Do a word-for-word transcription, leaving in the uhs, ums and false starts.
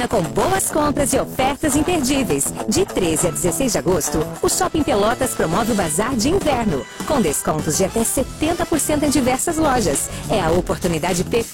Com boas compras e ofertas imperdíveis. De treze a dezesseis de agosto, o Shopping Pelotas promove o Bazar de Inverno, com descontos de até setenta por cento em diversas lojas. É a oportunidade perfeita